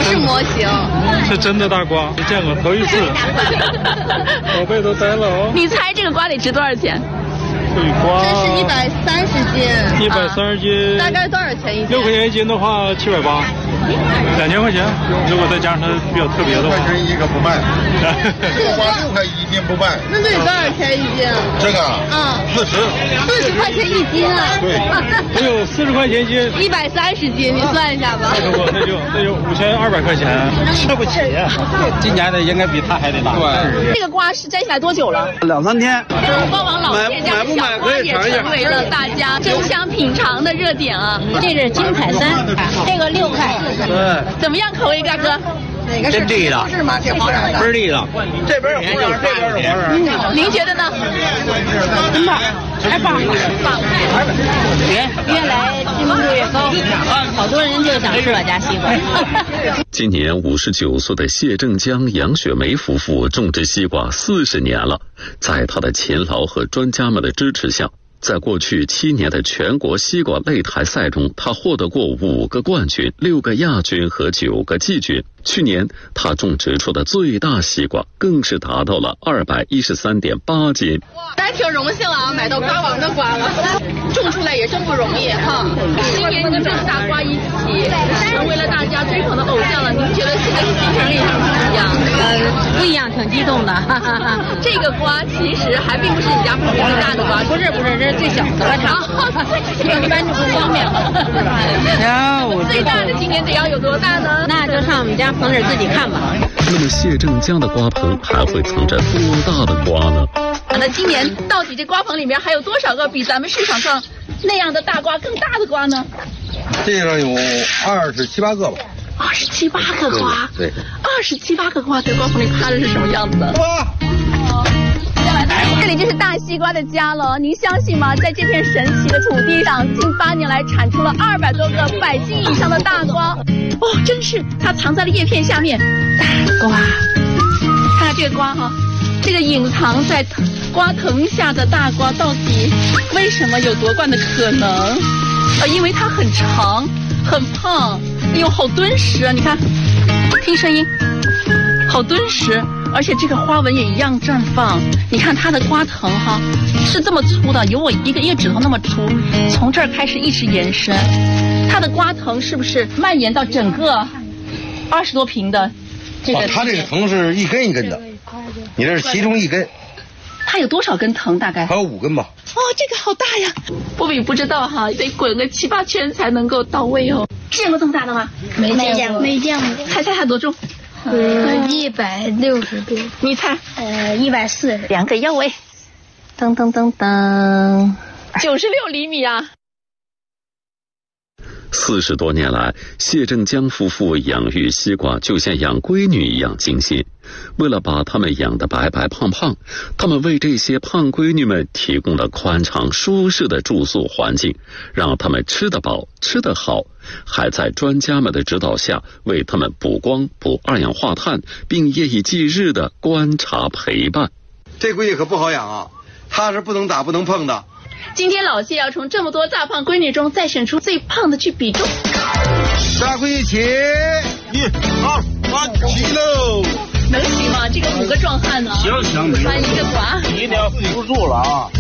是模型， 是真的大瓜，没见过，头一次。宝贝都呆了哦。 你猜这个瓜得值多少钱？ 这瓜这是130斤 ，130斤， 大概多少钱一斤 ？6块钱一斤的话，780，2000块钱。如果再加上它比较特别的话 ，6块钱一个不卖，这个瓜6块一斤不卖。 那得多少钱一斤？ 这个 40块钱一斤啊？ 对， 还有40块钱一斤 ，130斤，你算一下吧。 那就5200块钱，吃不起呀。 今年的应该比他还得大。 对，这个瓜是摘下来多久了 ？2、3天。 瓜王老店家的小瓜也成为了大家争相品尝的热点啊。 这是金彩山，这个6块。 对， 怎么样口味，大哥？ 哪个是真地道？ 是吗？挺好的。 倍儿地道。这边有花儿，这边有花儿。 您觉得呢？ 真棒，太棒了！越来知名度越高，好多人就想吃我家西瓜。 今年59岁的谢正江、杨雪梅夫妇种植西瓜40年了，在他的勤劳和专家们的支持下，在过去7年的全国西瓜擂台赛中，他获得过5个冠军、6个亚军和9个季军。去年他种植出的最大西瓜更是达到了213.8斤。 还挺荣幸啊，买到瓜王的瓜了，种出来也真不容易哈。 今年您这大瓜一起成为了大家追捧的偶像了，您觉得这个心情是什么一样？ 不一样，挺激动的。 这个瓜其实还并不是你家旁边最大的瓜， 不是，这是最小的瓜。一般就不方便了。 最大的今年得要有多大呢？ 那就上我们家棚里自己看吧。 那么谢正江的瓜棚还会藏着多大的瓜呢？ 那今年到底这瓜棚里面还有多少个比咱们市场上那样的大瓜更大的瓜呢？ 这个有27、8个吧。 27、8个瓜， 对 ，27、8个瓜在瓜棚里趴着是什么样子的？这里就是大西瓜的家了，您相信吗？在这片神奇的土地上，近8年来产出了200多个100斤以上的大瓜。哦，真是，它藏在了叶片下面。大瓜，看看这个瓜哈，这个隐藏在瓜藤下的大瓜到底为什么有夺冠的可能？因为它很长，很胖，哎呦，好敦实啊！你看，听声音，好敦实。而且这个花纹也一样绽放，你看它的瓜藤哈，是这么粗的，有我一个指头那么粗，从这儿开始一直延伸，它的瓜藤是不是蔓延到整个20多平的这个？ 它这个藤是一根一根的，你这是其中一根。 它有多少根藤？大概还有5根吧。 哦，这个好大呀！波比不知道哈，得滚个7、8圈才能够到位哦。见过这么大的吗？ 没见过。 猜它多重 ？160多。 你猜 ？140。 量个腰围， 噔 ，96厘米啊 ！40多年来，谢正江夫妇养育西瓜就像养闺女一样精心。为了把它们养得白白胖胖，他们为这些胖闺女们提供了宽敞舒适的住宿环境，让她们吃得饱吃得好，还在专家们的指导下为她们补光补2氧化碳，并夜以继日的观察陪伴。 这闺女可不好养啊，她是不能打不能碰的。 今天老谢要从这么多大胖闺女中再选出最胖的去比重。 大闺女起，1、2、3，起喽！ 能行吗？这个5个壮汉呢？ 行， 搬一个瓜， 你一定要扶住了啊！